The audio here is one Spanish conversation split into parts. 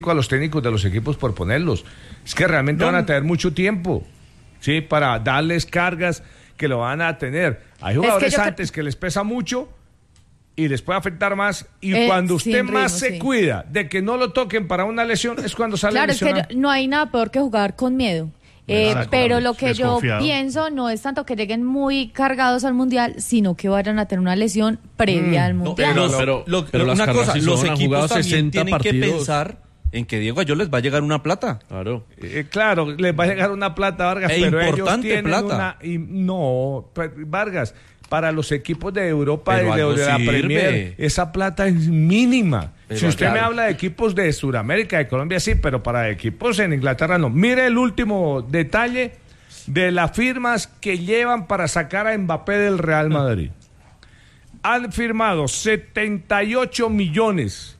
a los técnicos de los equipos por ponerlos. Es que realmente van a tener mucho tiempo, ¿sí? Para darles cargas que lo van a tener. Hay jugadores que les pesa mucho y les puede afectar más. Y cuando usted más se cuida de que no lo toquen para una lesión, es cuando sale lesionado. Claro, es que no hay nada peor que jugar con miedo. Pero lo que yo pienso no es tanto que lleguen muy cargados al Mundial, sino que vayan a tener una lesión previa al Mundial. Pero una cosa, los equipos también tienen que pensar en que Diego Ayala les va a llegar una plata. Claro. Claro, les va a llegar una plata, Vargas, pero ellos tienen plata. Vargas, para los equipos de Europa y de la Premier, esa plata es mínima. Pero si usted me habla de equipos de Sudamérica, de Colombia, sí, pero para equipos en Inglaterra no. Mire el último detalle de las firmas que llevan para sacar a Mbappé del Real Madrid. Han firmado 78 millones,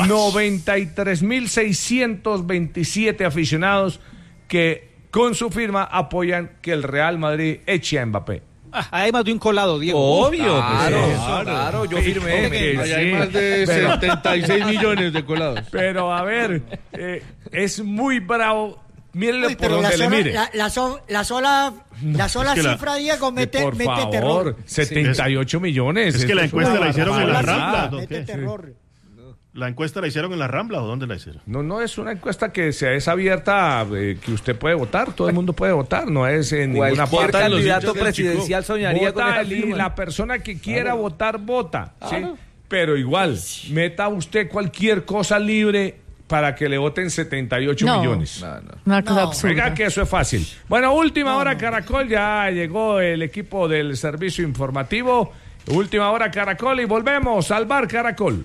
93.627 aficionados que con su firma apoyan que el Real Madrid eche a Mbappé. Hay más de un colado, Diego. Obvio. Claro, yo firmé. Hay más de 76 millones de colados. Pero a ver, es muy bravo. Mírenlo por donde le mire. La sola cifra, Diego, mete favor, terror. 78 millones. Es que la encuesta la hicieron en la Rambla. Mete terror. ¿La encuesta la hicieron en la Rambla o dónde la hicieron? No es una encuesta que es abierta, que usted puede votar, todo el mundo puede votar, no es en ninguna parte. Cualquier candidato presidencial soñaría con esa firma. La persona que quiera votar, vota, ¿sí? Pero igual, meta usted cualquier cosa libre para que le voten 78 millones. Una cosa absurda. Oiga que eso es fácil. Bueno, última hora Caracol, ya llegó el equipo del servicio informativo. Última hora Caracol y volvemos al bar Caracol.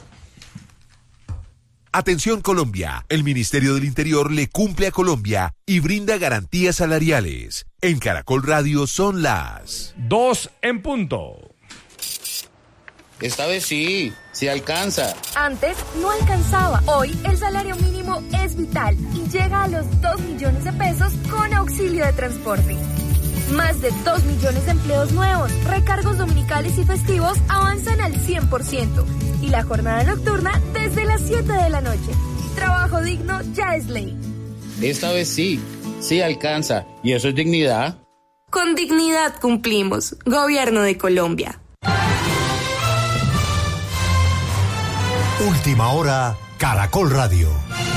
Atención Colombia, el Ministerio del Interior le cumple a Colombia y brinda garantías salariales. En Caracol Radio son las 2 en punto. Esta vez sí alcanza. Antes no alcanzaba. Hoy el salario mínimo es vital y llega a los 2 millones de pesos con auxilio de transporte. Más de 2 millones de empleos nuevos, recargos dominicales y festivos avanzan al 100%. Y la jornada nocturna desde las 7 de la noche. Trabajo digno ya es ley. Esta vez sí alcanza. ¿Y eso es dignidad? Con dignidad cumplimos. Gobierno de Colombia. Última hora, Caracol Radio.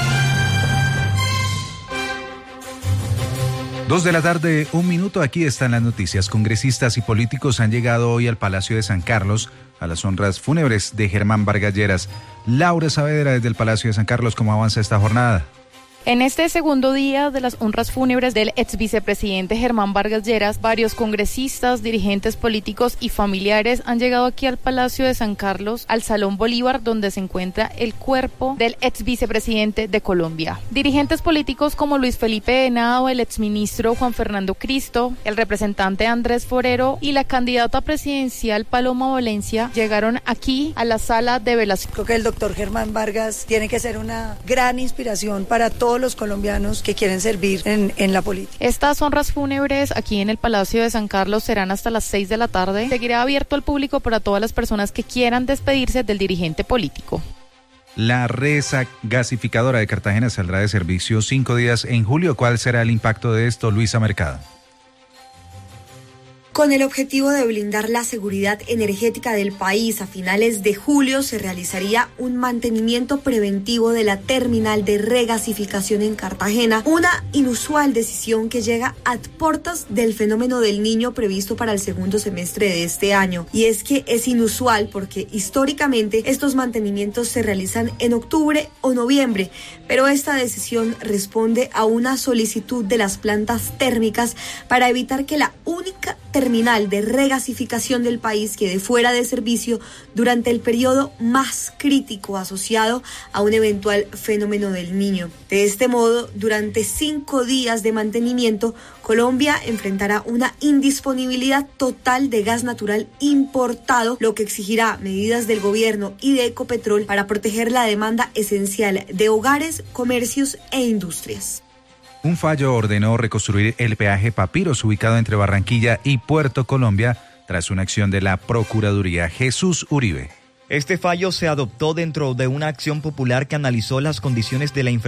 2:01 p.m, aquí están las noticias. Congresistas y políticos han llegado hoy al Palacio de San Carlos a las honras fúnebres de Germán Vargas Lleras. Laura Saavedra desde el Palacio de San Carlos, ¿cómo avanza esta jornada? En este segundo día de las honras fúnebres del ex vicepresidente Germán Vargas Lleras, varios congresistas, dirigentes políticos y familiares han llegado aquí al Palacio de San Carlos, al Salón Bolívar, donde se encuentra el cuerpo del ex vicepresidente de Colombia. Dirigentes políticos como Luis Felipe Henao, el exministro Juan Fernando Cristo, el representante Andrés Forero y la candidata presidencial Paloma Valencia llegaron aquí a la sala de velación. Creo que el doctor Germán Vargas tiene que ser una gran inspiración para todos los colombianos que quieren servir en la política. Estas honras fúnebres aquí en el Palacio de San Carlos serán hasta las 6 de la tarde. Seguirá abierto al público para todas las personas que quieran despedirse del dirigente político. La gasificadora de Cartagena saldrá de servicio 5 días en julio. ¿Cuál será el impacto de esto, Luisa Mercado? Con el objetivo de blindar la seguridad energética del país, a finales de julio se realizaría un mantenimiento preventivo de la terminal de regasificación en Cartagena, una inusual decisión que llega a puertas del fenómeno del Niño previsto para el segundo semestre de este año. Y es que es inusual porque históricamente estos mantenimientos se realizan en octubre o noviembre, pero esta decisión responde a una solicitud de las plantas térmicas para evitar que la única terminal de regasificación del país quede fuera de servicio durante el periodo más crítico asociado a un eventual fenómeno del Niño. De este modo, durante 5 días de mantenimiento, Colombia enfrentará una indisponibilidad total de gas natural importado, lo que exigirá medidas del gobierno y de Ecopetrol para proteger la demanda esencial de hogares, comercios e industrias. Un fallo ordenó reconstruir el peaje Papiros ubicado entre Barranquilla y Puerto Colombia tras una acción de la Procuraduría. Jesús Uribe. Este fallo se adoptó dentro de una acción popular que analizó las condiciones de la infraestructura